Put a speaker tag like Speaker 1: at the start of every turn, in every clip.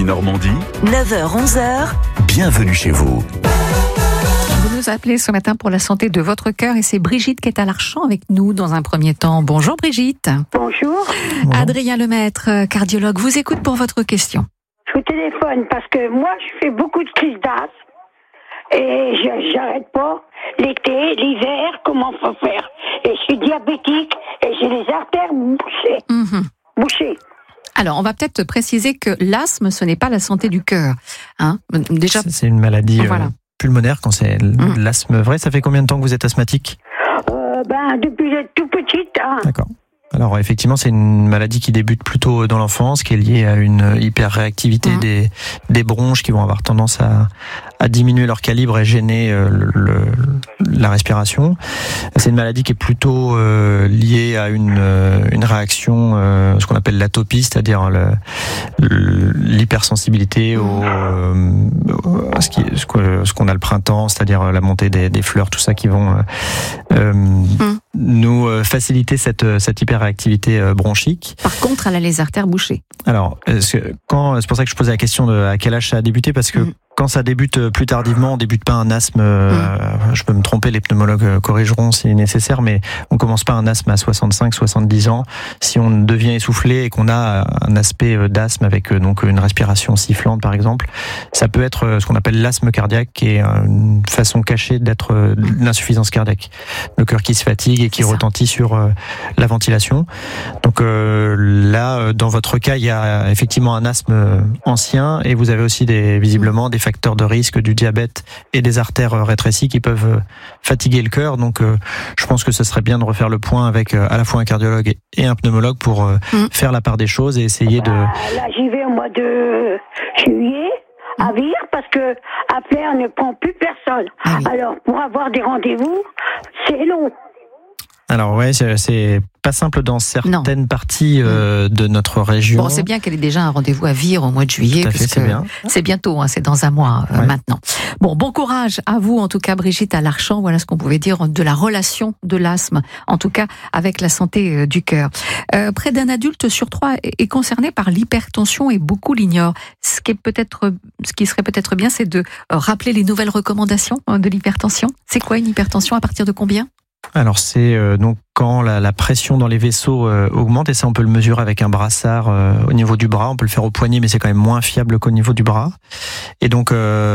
Speaker 1: Ici Normandie,
Speaker 2: 9h-11h,
Speaker 1: bienvenue chez vous.
Speaker 3: Vous nous appelez ce matin pour la santé de votre cœur et c'est Brigitte qui est à l'Archant avec nous dans un premier temps. Bonjour Brigitte.
Speaker 4: Bonjour.
Speaker 3: Adrien Lemaître, cardiologue, vous écoute pour votre question.
Speaker 4: Je vous téléphone parce que moi, je fais beaucoup de crises d'asthme et j'arrête pas. L'été, l'hiver, comment faut faire? Et je suis diabétique et j'ai les artères bouchées. Bouchées.
Speaker 3: Alors, on va peut-être préciser que l'asthme, ce n'est pas la santé du cœur. Hein? Déjà,
Speaker 5: c'est une maladie
Speaker 3: voilà.
Speaker 5: Pulmonaire quand c'est l'asthme vrai. Ça fait combien de temps que vous êtes asthmatique?
Speaker 4: Depuis d'être tout petite. Hein.
Speaker 5: D'accord. Alors effectivement, c'est une maladie qui débute plutôt dans l'enfance, qui est liée à une hyperréactivité des bronches qui vont avoir tendance à diminuer leur calibre et gêner la respiration. C'est une maladie qui est plutôt liée à une réaction, ce qu'on appelle l'atopie, c'est-à-dire l'hypersensibilité à ce qu'on a le printemps, c'est-à-dire la montée des fleurs, tout ça qui vont nous faciliter cette hyperréactivité bronchique.
Speaker 3: Par contre, elle a les artères bouchées.
Speaker 5: Alors, c'est pour ça que je posais la question de à quel âge ça a débuté, parce que quand ça débute plus tardivement, on débute pas un asthme, je peux me tromper, les pneumologues corrigeront si nécessaire, mais on commence pas un asthme à 65, 70 ans. Si on devient essoufflé et qu'on a un aspect d'asthme avec donc une respiration sifflante par exemple, ça peut être ce qu'on appelle l'asthme cardiaque, qui est une façon cachée d'être l'insuffisance cardiaque. Le cœur qui se fatigue et qui retentit sur la ventilation. Donc là, dans votre cas, il y a effectivement un asthme ancien et vous avez aussi visiblement des facteurs de risque du diabète et des artères rétrécies qui peuvent fatiguer le cœur. Donc je pense que ce serait bien de refaire le point avec à la fois un cardiologue et un pneumologue pour faire la part des choses et essayer de...
Speaker 4: Là, j'y vais au mois de juillet à Vire parce que à Flers ne prend plus personne. Alors, pour avoir des rendez-vous, c'est long.
Speaker 5: Alors ouais, c'est pas simple dans certaines parties de notre région.
Speaker 3: Bon, c'est bien qu'elle ait déjà un rendez-vous à Vire au mois de juillet, parce que c'est bientôt, c'est dans un mois maintenant. Bon courage à vous, en tout cas Brigitte à l'Archant. Voilà ce qu'on pouvait dire de la relation de l'asthme, en tout cas avec la santé du cœur. Près d'un adulte sur 3 est concerné par l'hypertension et beaucoup l'ignorent. Ce qui serait peut-être bien, c'est de rappeler les nouvelles recommandations de l'hypertension. C'est quoi une hypertension, à partir de combien ?
Speaker 5: Alors c'est donc quand la pression dans les vaisseaux augmente, et ça on peut le mesurer avec un brassard au niveau du bras, on peut le faire au poignet mais c'est quand même moins fiable qu'au niveau du bras. Et donc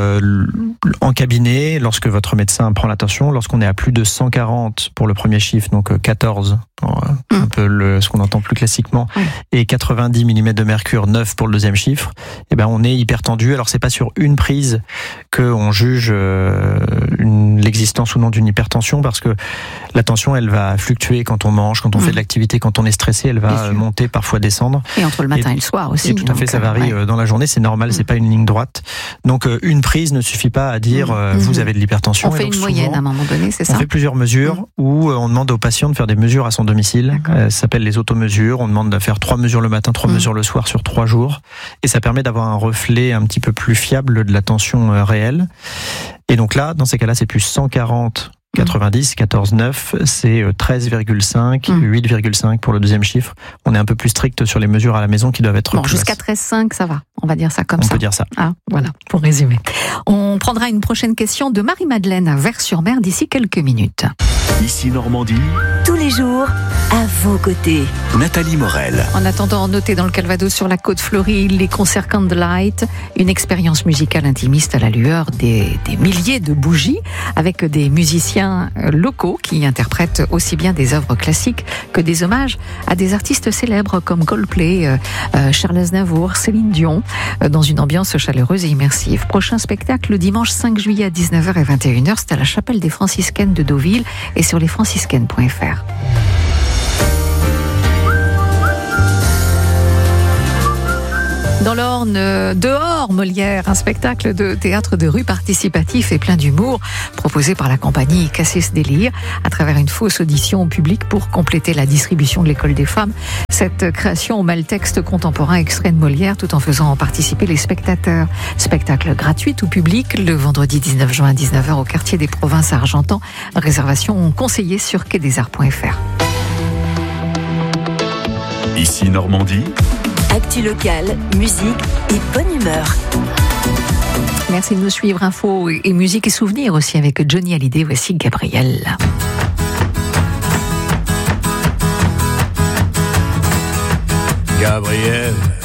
Speaker 5: en cabinet, lorsque votre médecin prend la tension, lorsqu'on est à plus de 140 pour le premier chiffre, donc 14, un peu ce qu'on entend plus classiquement, et 90 mm de mercure, 9 pour le deuxième chiffre, et ben on est hypertendu. Alors c'est pas sur une prise qu'on juge l'existence ou non d'une hypertension, parce que la tension elle va fluctuer quand on mange, quand on fait de l'activité, quand on est stressé, elle va monter, parfois descendre.
Speaker 3: Et entre le matin et le soir aussi.
Speaker 5: Et tout à fait, ça varie dans la journée, c'est normal, c'est pas une ligne droite. Donc une prise ne suffit pas à dire vous avez de l'hypertension.
Speaker 3: On fait une moyenne à un moment donné, c'est ça?
Speaker 5: On fait plusieurs mesures où on demande aux patients de faire des mesures à son domicile. Ça s'appelle les automesures. On demande de faire 3 mesures le matin, 3 mesures le soir sur 3 jours. Et ça permet d'avoir un reflet un petit peu plus fiable de la tension réelle. Et donc là, dans ces cas-là, c'est plus 140, 90, 14, 9, c'est 13,5, 8,5 pour le deuxième chiffre. On est un peu plus strict sur les mesures à la maison qui doivent être plus
Speaker 3: jusqu'à 13,5, ça va. On va dire ça comme ça.
Speaker 5: On peut dire ça.
Speaker 3: Voilà, pour résumer. On prendra une prochaine question de Marie-Madeleine à Vers-sur-Mer d'ici quelques minutes.
Speaker 1: Ici Normandie,
Speaker 2: tous les jours, à vos côtés.
Speaker 1: Nathalie Morel.
Speaker 3: En attendant, notez dans le Calvados, sur la côte fleurie, les concerts Candlelight, une expérience musicale intimiste à la lueur des milliers de bougies, avec des musiciens locaux qui interprètent aussi bien des œuvres classiques que des hommages à des artistes célèbres comme Coldplay, Charles Aznavour, Céline Dion, dans une ambiance chaleureuse et immersive. Prochain spectacle le dimanche 5 juillet à 19h et 21h, c'est à la chapelle des franciscaines de Deauville et sur lesfranciscaines.fr. Dans l'Orne, dehors Molière, un spectacle de théâtre de rue participatif et plein d'humour, proposé par la compagnie Cassis Délire, à travers une fausse audition au public pour compléter la distribution de l'école des femmes. Cette création au mal-texte contemporain extrait de Molière, tout en faisant participer les spectateurs. Spectacle gratuit tout public, le vendredi 19 juin à 19h au quartier des Provinces à Argentan. Réservation conseillée sur quai-des-arts.fr.
Speaker 1: Ici Normandie,
Speaker 2: Actu locale, musique et bonne humeur.
Speaker 3: Merci de nous suivre. Info et musique et souvenirs aussi avec Johnny Hallyday. Voici Gabriel.
Speaker 6: Gabriel.